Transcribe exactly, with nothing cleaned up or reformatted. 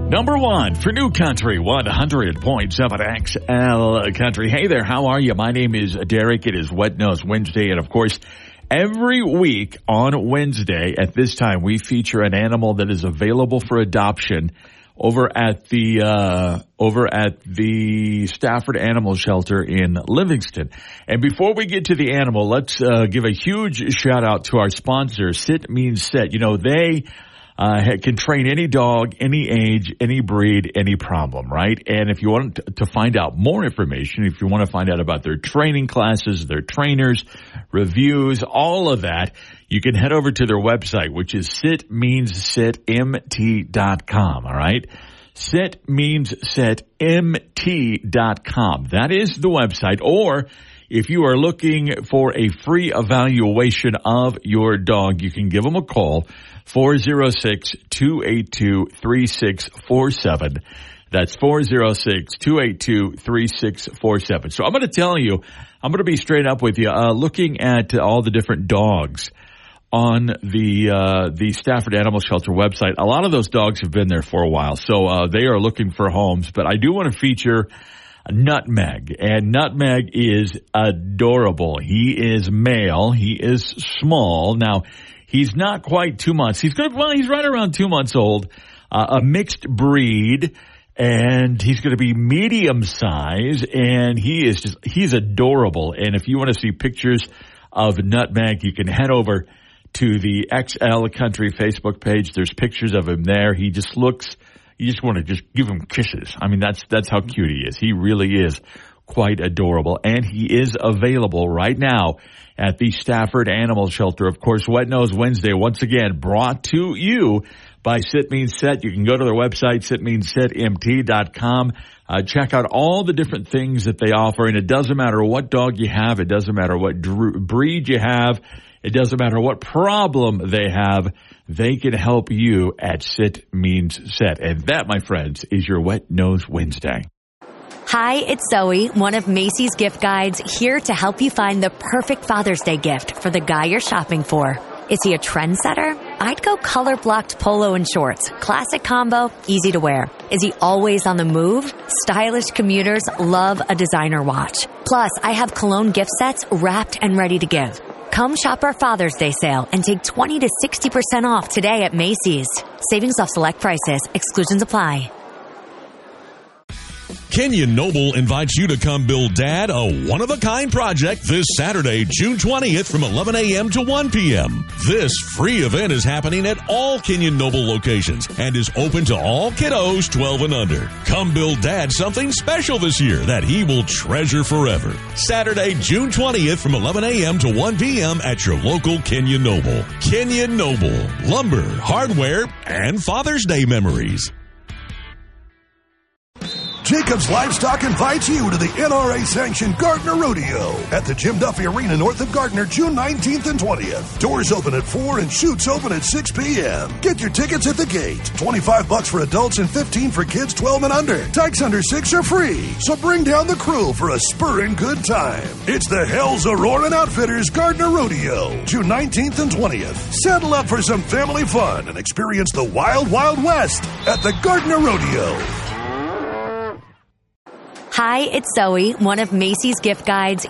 Number one for New Country, one hundred point seven X L Country. Hey there, how are you? My name is Derek. It is Wet Nose Wednesday, and of course, every week on Wednesday at this time, we feature an animal that is available for adoption over at the uh over at the Stafford Animal Shelter in Livingston. And before we get to the animal, let's uh give a huge shout out to our sponsor, Sit Means Set. You know, they Uh, can train any dog, any age, any breed, any problem, right? And if you want to find out more information, if you want to find out about their training classes, their trainers, reviews, all of that, you can head over to their website, which is sit means set m t dot com, all right? sit means set m t dot com. That is the website. Or if you are looking for a free evaluation of your dog, you can give them a call, four oh six, two eight two, three six four seven. That's four oh six, two eight two, three six four seven. So I'm going to tell you, I'm going to be straight up with you, uh, looking at all the different dogs on the uh, the Stafford Animal Shelter website. A lot of those dogs have been there for a while, so uh, they are looking for homes. But I do want to feature Nutmeg, and Nutmeg is adorable. He is male. He is small. Now, he's not quite two months. He's going to, well, he's right around two months old, uh, a mixed breed, and he's going to be medium size, and he is just, he's adorable. And if you want to see pictures of Nutmeg, you can head over to the X L Country Facebook page. There's pictures of him there. He just looks, you just want to just give him kisses. I mean, that's, that's how cute he is. He really is quite adorable. And he is available right now at the Stafford Animal Shelter. Of course, Wet Nose Wednesday, once again, brought to you by Sit Means Set. You can go to their website, sit means set m t dot com. Uh, check out all the different things that they offer. And it doesn't matter what dog you have. It doesn't matter what dr- breed you have. It doesn't matter what problem they have. They can help you at Sit Means Set. And that, my friends, is your Wet Nose Wednesday. Hi, it's Zoe, one of Macy's gift guides, here to help you find the perfect Father's Day gift for the guy you're shopping for. Is he a trendsetter? I'd go color-blocked polo and shorts. Classic combo, easy to wear. Is he always on the move? Stylish commuters love a designer watch. Plus, I have cologne gift sets wrapped and ready to give. Come shop our Father's Day sale and take twenty to sixty percent off today at Macy's. Savings off select prices. Exclusions apply. Kenyon Noble invites you to come build Dad a one-of-a-kind project this Saturday, June twentieth from eleven a.m. to one p.m. This free event is happening at all Kenyon Noble locations and is open to all kiddos twelve and under. Come build Dad something special this year that he will treasure forever. Saturday, June twentieth from eleven a.m. to one p.m. at your local Kenyon Noble. Kenyon Noble, lumber, hardware, and Father's Day memories. Jacobs Livestock invites you to the N R A-sanctioned Gardner Rodeo at the Jim Duffy Arena north of Gardner, June nineteenth and twentieth. Doors open at four and chutes open at six p.m. Get your tickets at the gate. twenty-five bucks for adults and fifteen for kids twelve and under. Tykes under six are free. So bring down the crew for a spurring good time. It's the Hell's A-Roarin' Outfitters Gardner Rodeo, June nineteenth and twentieth. Saddle up for some family fun and experience the Wild Wild West at the Gardner Rodeo. Hi, it's Zoe, one of Macy's gift guides,